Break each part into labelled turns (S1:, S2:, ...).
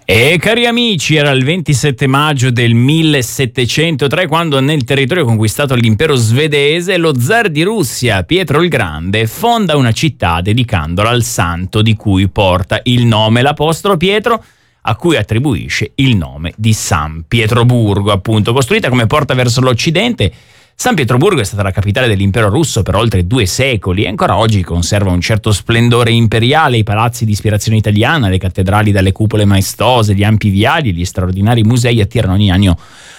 S1: E cari amici, era il 27 maggio del 1703 quando nel territorio conquistato dall'impero svedese lo zar di Russia, Pietro il Grande, fonda una città dedicandola al santo di cui porta il nome, l'apostolo Pietro, a cui attribuisce il nome di San Pietroburgo, appunto. Costruita come porta verso l'Occidente, San Pietroburgo è stata la capitale dell'impero russo per oltre 2 secoli e ancora oggi conserva un certo splendore imperiale. I palazzi di ispirazione italiana, le cattedrali dalle cupole maestose, gli ampi viali e gli straordinari musei attirano ogni anno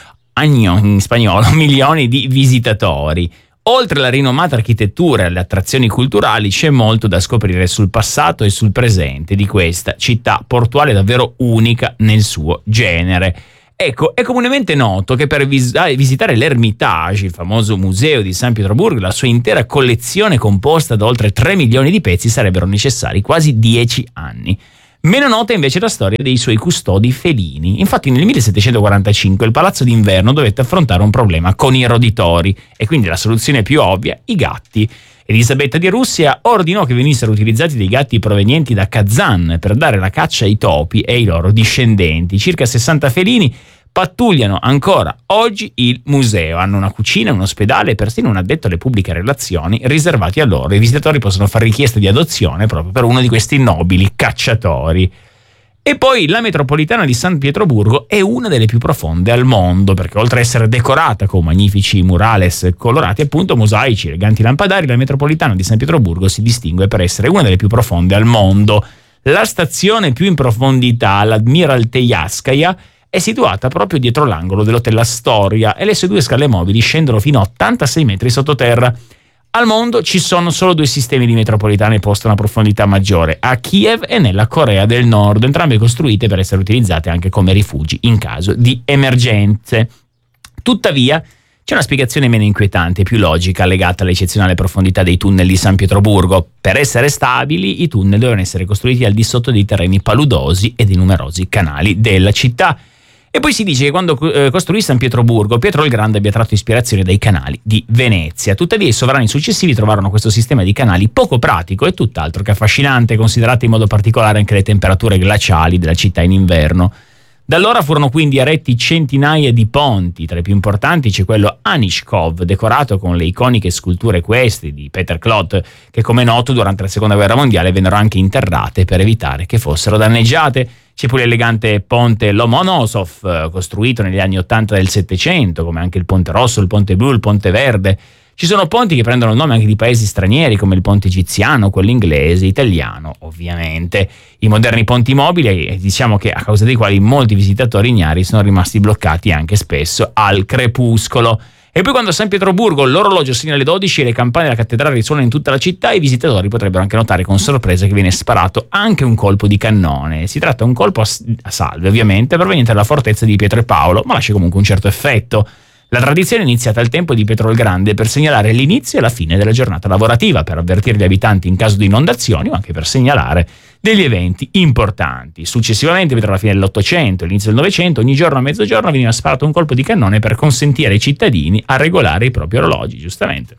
S1: in spagnolo milioni di visitatori. Oltre alla rinomata architettura e alle attrazioni culturali, c'è molto da scoprire sul passato e sul presente di questa città portuale davvero unica nel suo genere. Ecco, è comunemente noto che per visitare l'Ermitage, il famoso museo di San Pietroburgo, la sua intera collezione composta da oltre 3 milioni di pezzi, sarebbero necessari quasi 10 anni. Meno nota invece la storia dei suoi custodi felini. Infatti nel 1745 il Palazzo d'Inverno dovette affrontare un problema con i roditori e quindi la soluzione più ovvia, i gatti. Elisabetta di Russia ordinò che venissero utilizzati dei gatti provenienti da Kazan per dare la caccia ai topi e ai loro discendenti. Circa 60 felini pattugliano ancora oggi il museo. Hanno una cucina, un ospedale e persino un addetto alle pubbliche relazioni riservati a loro. I visitatori possono fare richiesta di adozione proprio per uno di questi nobili cacciatori. E poi la metropolitana di San Pietroburgo è una delle più profonde al mondo, perché oltre a essere decorata con magnifici murales colorati, appunto mosaici, eleganti lampadari, la metropolitana di San Pietroburgo si distingue per essere una delle più profonde al mondo. La stazione più in profondità, l'Admiralteyaskaya, è situata proprio dietro l'angolo dell'Hotel Astoria e le sue 2 scale mobili scendono fino a 86 metri sottoterra. Al mondo ci sono solo 2 sistemi di metropolitane poste a una profondità maggiore, a Kiev e nella Corea del Nord, entrambe costruite per essere utilizzate anche come rifugi in caso di emergenze. Tuttavia, c'è una spiegazione meno inquietante e più logica legata all'eccezionale profondità dei tunnel di San Pietroburgo. Per essere stabili, i tunnel dovevano essere costruiti al di sotto dei terreni paludosi e dei numerosi canali della città. E poi si dice che quando costruì San Pietroburgo, Pietro il Grande abbia tratto ispirazione dai canali di Venezia. Tuttavia i sovrani successivi trovarono questo sistema di canali poco pratico e tutt'altro che affascinante, considerate in modo particolare anche le temperature glaciali della città in inverno. Da allora furono quindi eretti centinaia di ponti, tra i più importanti c'è quello Anishkov, decorato con le iconiche sculture equestri di Peter Klott, che come noto durante la Seconda Guerra Mondiale vennero anche interrate per evitare che fossero danneggiate. C'è pure l'elegante ponte Lomonosov, costruito negli anni 80 del Settecento, come anche il Ponte Rosso, il Ponte Blu, il Ponte Verde. Ci sono ponti che prendono il nome anche di paesi stranieri, come il ponte egiziano, quello inglese, italiano, ovviamente. I moderni ponti mobili, diciamo che a causa dei quali molti visitatori ignari sono rimasti bloccati anche spesso al crepuscolo. E poi quando a San Pietroburgo l'orologio segna le 12 e le campane della cattedrale risuonano in tutta la città, i visitatori potrebbero anche notare con sorpresa che viene sparato anche un colpo di cannone. Si tratta di un colpo a salve, ovviamente, proveniente dalla fortezza di Pietro e Paolo, ma lascia comunque un certo effetto. La tradizione è iniziata al tempo di Pietro il Grande per segnalare l'inizio e la fine della giornata lavorativa, per avvertire gli abitanti in caso di inondazioni o anche per segnalare degli eventi importanti. Successivamente, per la fine dell'Ottocento e l'inizio del Novecento, ogni giorno a mezzogiorno veniva sparato un colpo di cannone per consentire ai cittadini a regolare i propri orologi, giustamente.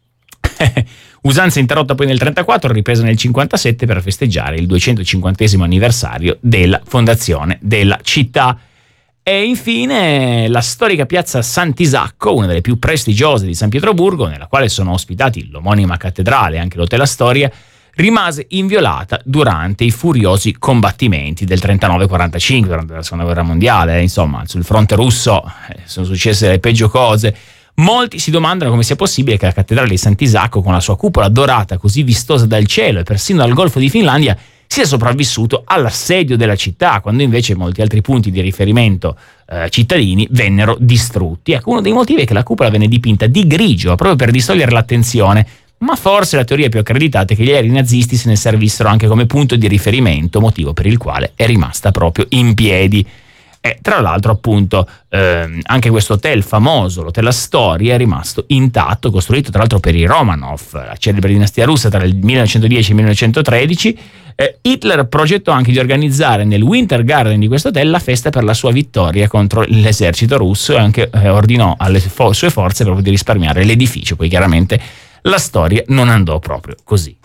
S1: Usanza interrotta poi nel 1934, ripresa nel 1957 per festeggiare il 250° anniversario della fondazione della città. E infine la storica piazza Sant'Isacco, una delle più prestigiose di San Pietroburgo, nella quale sono ospitati l'omonima cattedrale e anche l'Hotel Astoria, rimase inviolata durante i furiosi combattimenti del 39-45, durante la Seconda Guerra Mondiale. Insomma, sul fronte russo sono successe le peggio cose. Molti si domandano come sia possibile che la cattedrale di Sant'Isacco, con la sua cupola dorata così vistosa dal cielo e persino dal Golfo di Finlandia, sia sopravvissuto all'assedio della città, quando invece molti altri punti di riferimento cittadini vennero distrutti. Ecco, uno dei motivi è che la cupola venne dipinta di grigio, proprio per distogliere l'attenzione, ma forse la teoria più accreditata è che gli aerei nazisti se ne servissero anche come punto di riferimento, motivo per il quale è rimasta proprio in piedi. E tra l'altro, appunto, anche questo hotel famoso, l'Hotel Astoria, è rimasto intatto, costruito tra l'altro per i Romanov, la celebre dinastia russa tra il 1910 e il 1913. Hitler progettò anche di organizzare nel Winter Garden di questo hotel la festa per la sua vittoria contro l'esercito russo e anche ordinò alle sue forze proprio di risparmiare l'edificio. Poi chiaramente la storia non andò proprio così.